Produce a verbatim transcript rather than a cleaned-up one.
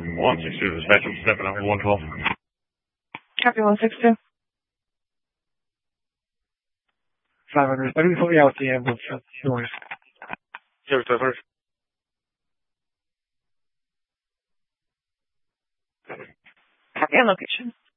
one six two, dispatch from seven over one twelve. Copy one six two. five hundred. Let me put me out the ambulance. No worries. Service over. Copy on location.